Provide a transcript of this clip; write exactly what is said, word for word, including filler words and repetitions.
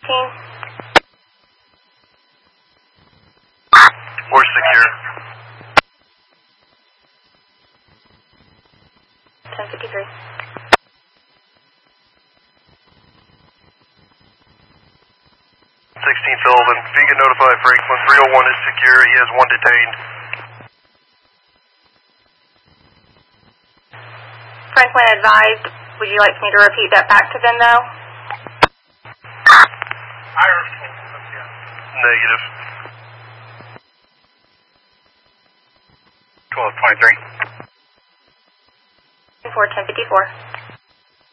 sixteen. We're secure. ten fifty-three. sixteen Sullivan. If you can notify Franklin, three oh one is secure. He has one detained. Franklin advised, would you like me to repeat that back to them though? Negative. twelve twenty-three. four ten fifty-four.